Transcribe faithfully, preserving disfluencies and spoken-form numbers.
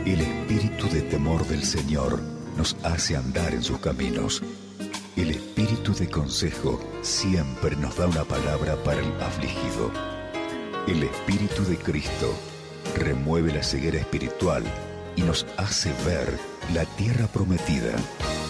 El espíritu de temor del Señor nos hace andar en sus caminos. El espíritu de consejo siempre nos da una palabra para el afligido. El espíritu de Cristo remueve la ceguera espiritual y nos hace ver la tierra prometida.